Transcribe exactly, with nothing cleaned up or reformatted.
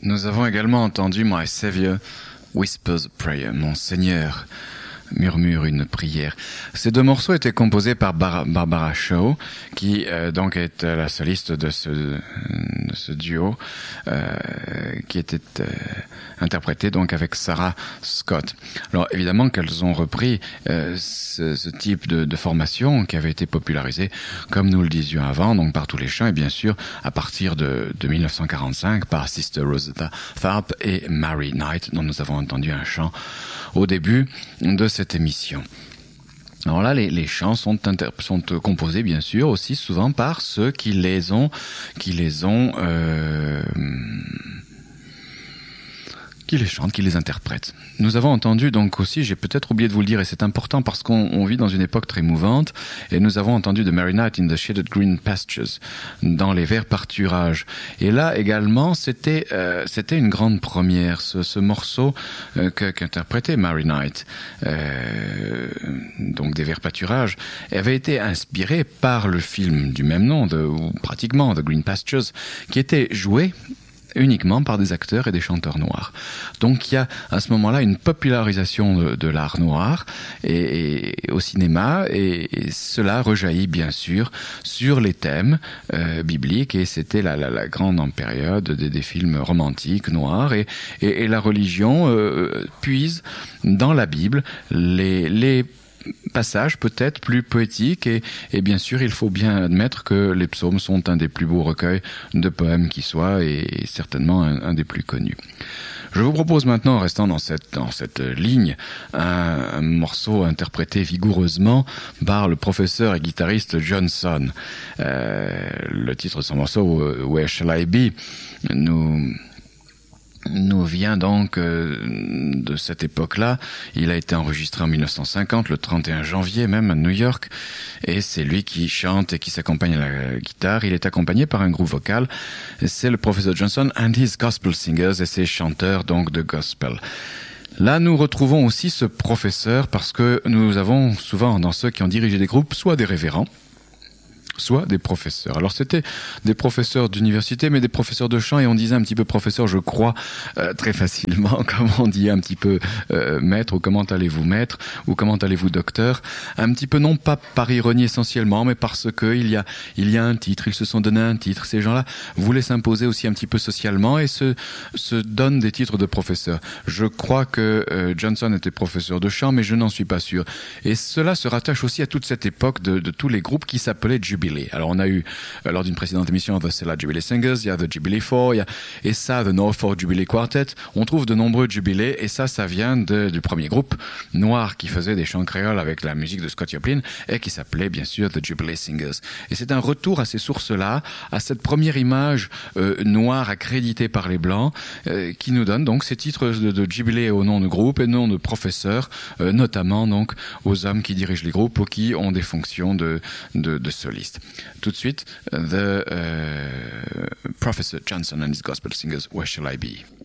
Nous avons également entendu My Savior Whispers a Prayer, mon Seigneur murmure une prière. Ces deux morceaux étaient composés par Bar- Barbara Shaw, qui euh, donc est la soliste de ce, de ce duo, euh, qui était euh, interprété donc avec Sarah Scott. Alors évidemment qu'elles ont repris euh, ce, ce type de, de formation qui avait été popularisé, comme nous le disions avant, donc par tous les chants, et bien sûr à partir de, de mille neuf cent quarante-cinq par Sister Rosetta Tharpe et Mary Knight, dont nous avons entendu un chant au début de cette émission. Alors là, les, les chants sont, inter- sont composés bien sûr aussi souvent par ceux qui les ont, qui les ont, euh, qui les chantent, qui les interprètent. Nous avons entendu donc aussi, j'ai peut-être oublié de vous le dire, et c'est important parce qu'on on vit dans une époque très mouvante, et nous avons entendu de Mary Knight in the Shaded Green Pastures, dans les verts pâturages. Et là également, c'était euh, c'était une grande première, ce, ce morceau euh, que, qu'interprétait Mary Knight, euh, donc des verts pâturages, avait été inspiré par le film du même nom, de, ou pratiquement, The Green Pastures, qui était joué uniquement par des acteurs et des chanteurs noirs. Donc il y a à ce moment-là une popularisation de, de l'art noir et, et au cinéma, et, et cela rejaillit bien sûr sur les thèmes euh, bibliques, et c'était la, la, la grande période des, des films romantiques noirs, et, et, et la religion euh, puise dans la Bible les, les passages peut-être plus poétiques, et, et bien sûr il faut bien admettre que les psaumes sont un des plus beaux recueils de poèmes qui soient, et certainement un, un des plus connus. Je vous propose maintenant, en restant dans cette, dans cette ligne, un, un morceau interprété vigoureusement par le professeur et guitariste Johnson. Euh, le titre de son morceau, Where Shall I Be, nous... nous vient donc euh, de cette époque-là. Il a été enregistré en mille neuf cent cinquante, le trente et un janvier même, à New York, et c'est lui qui chante et qui s'accompagne à la guitare. Il est accompagné par un groupe vocal, c'est le professeur Johnson and his gospel singers, et ses chanteurs donc de gospel. Là, nous retrouvons aussi ce professeur parce que nous avons souvent dans ceux qui ont dirigé des groupes soit des révérends, soit des professeurs. Alors c'était des professeurs d'université, mais des professeurs de chant, et on disait un petit peu professeur, je crois, euh, très facilement, comme on dit un petit peu euh, maître, ou comment allez-vous maître, ou comment allez-vous docteur, un petit peu non pas par ironie essentiellement, mais parce que il y a, il y a un titre, ils se sont donné un titre, ces gens-là voulaient s'imposer aussi un petit peu socialement, et se, se donnent des titres de professeur. Je crois que euh, Johnson était professeur de chant, mais je n'en suis pas sûr. Et cela se rattache aussi à toute cette époque de, de tous les groupes qui s'appelaient Jubilee. Alors on a eu, euh, lors d'une précédente émission, The Cella Jubilee Singers, il y a The Jubilee Four, il y a, et ça, The Norfolk Jubilee Quartet. On trouve de nombreux jubilés, et ça, ça vient de, du premier groupe noir qui faisait des chants créoles avec la musique de Scott Joplin, et qui s'appelait bien sûr The Jubilee Singers. Et c'est un retour à ces sources-là, à cette première image euh, noire accréditée par les Blancs, euh, qui nous donne donc ces titres de, de jubilés au nom de groupe et non de professeurs, euh, notamment donc aux hommes qui dirigent les groupes ou qui ont des fonctions de, de, de solistes. Tout de suite, the uh, Professor Johnson and his Gospel Singers, Where Shall I Be?